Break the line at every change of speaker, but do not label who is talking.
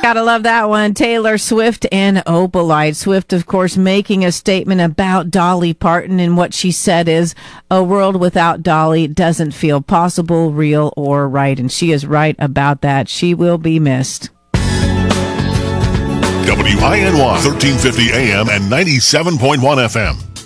Gotta love that one. Taylor Swift and Opalite. Swift, of course, making a statement about Dolly Parton, and what she said is, a world without Dolly doesn't feel possible, real, or right. And she is right about that. She will be missed.
WINY 1350 AM and 97.1 FM.